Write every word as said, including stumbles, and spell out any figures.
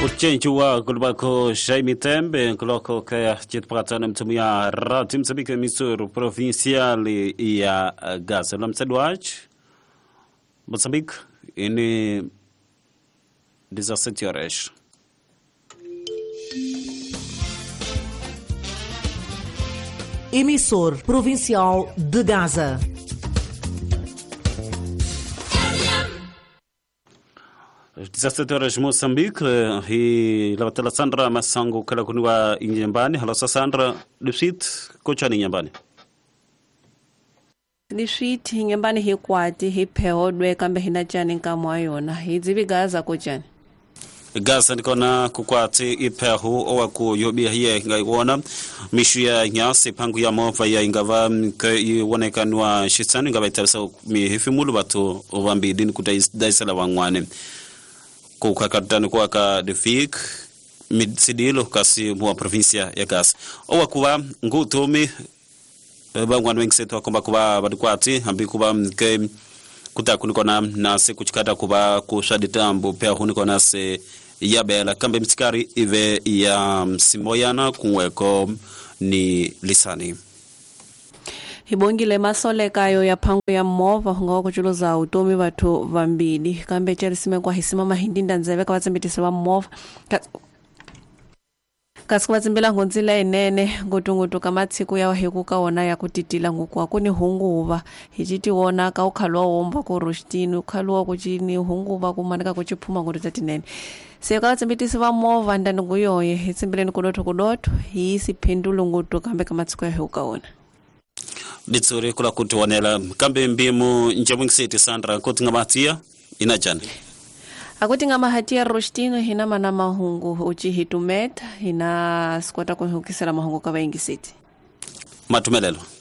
Kuchenjua kulubako Jaime Tembe kuloko kaya chitpatana mtumia rati msabika misuru provinciali ya Gaza. La msadwaj Mozambique ini dezessete horas. Emissor provincial de Gaza. dezessete horas Moçambique e la Sandra Masango kala kunwa inyambani hala Sandra Lucite kochani inyambani Lucite inyambani hi kwati hi peodwe kambe hina jani nkamwa yona hi zibi Gaza kochani Gaza nikona kukwati ipehu owa ku yobia hiye ngaiwona mishu ya nyasi pangu ya mova ya ingava iwonekanwa shitsani ngava itarisa mi hifimulu batu ovambidini kutaisala wangwane kukakatani kwa ka defik midsidilo kasi mwa provincia ya Gaza owa kuwa ngutumi bangwana wengisetu wakomba kuwa badikwati hambi kuwa mke kutakunikona nase kuchikata kuwa kushaditambu pia hunikona se yabela kambe msikari ive ya msimoyana kunweko ni lisani Hibongile masole kayo ya pangu ya mova hunga kuchulo za utomi watu vambili kambe cherisime kwa hisima mahindinda nzeve kwa wazimbitisi wa mova kasi kwa zimbila ngonzila enene ngutungutu kama tsiku ya wahikuka wana ya kutitila ngukwa kuni hungu uva hijiti wona ka ukhalwa womba ku rushtini ukhalwa kuchini hungu uva kumanika kuchipuma ngutu tatinene seka wazimbitisi wa mova ndani nguyoye hitsimbile kudoto kudoto hii si pendulu ngutu kambe kama tsiku ya wahikuka wana Ditsuri kula kutu wanela kambe mbimu njabwing city Sandra kuti ngamatia inajani Akuti nga mahatia rushtino hina mana mahungu uchi hitumet hina skwata kuhukisela mahungu kawa ingi city Matumelelo